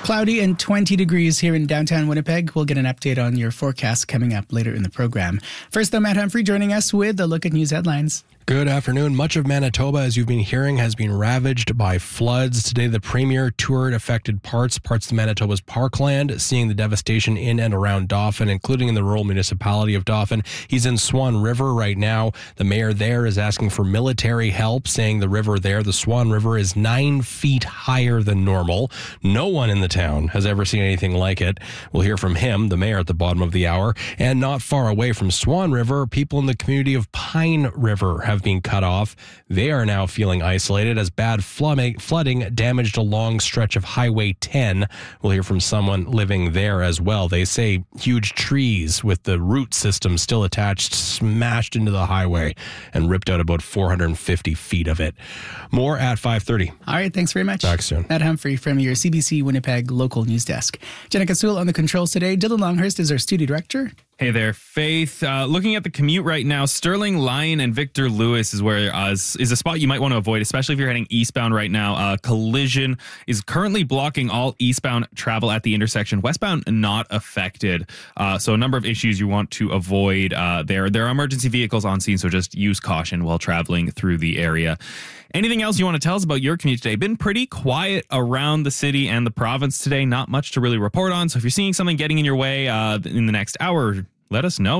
Cloudy and 20 degrees here in downtown Winnipeg. We'll get an update on your forecast coming up later in the program. First, though, Matt Humphrey joining us with a look at news headlines. Good afternoon. Much of Manitoba, as you've been hearing, has been ravaged by floods. Today, the Premier toured affected parts of Manitoba's parkland, seeing the devastation in and around Dauphin, including in the rural municipality of Dauphin. He's in Swan River right now. The mayor there is asking for military help, saying the river there, the Swan River, is 9 feet higher than normal. No one in the town has ever seen anything like it. We'll hear from him, the mayor, at the bottom of the hour. And not far away from Swan River, people in the community of Pine River have been cut off. They are now feeling isolated as bad flooding damaged a long stretch of Highway 10. We'll hear from someone living there as well. They say huge trees with the root system still attached smashed into the highway and ripped out about 450 feet of it. More at 5:30. All right, thanks very much. Back soon. Matt Humphrey from your CBC Winnipeg local news desk. Jenica Sewell on the controls today. Dylan Longhurst is our studio director. Hey there, Faith. Looking at the commute right now, Sterling, Lyon, and Victor Lewis is where is a spot you might want to avoid, especially if you're heading eastbound right now. Collision is currently blocking all eastbound travel at the intersection. Westbound not affected. So a number of issues you want to avoid there. There are emergency vehicles on scene, so just use caution while traveling through the area. Anything else you want to tell us about your commute today? Been pretty quiet around the city and the province today. Not much to really report on. So if you're seeing something getting in your way in the next hour, let us know.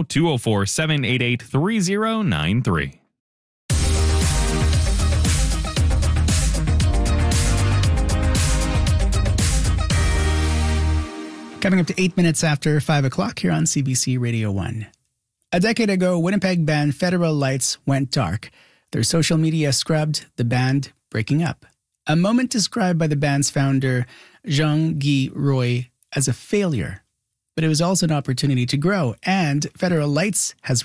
204-788-3093. Coming up to 8 minutes after 5 o'clock here on CBC Radio 1. A decade ago, Winnipeg band Federal Lights went dark. Their social media scrubbed, the band breaking up. A moment described by the band's founder, Jean-Guy Roy, as a failure. But it was also an opportunity to grow, and Federal Lights has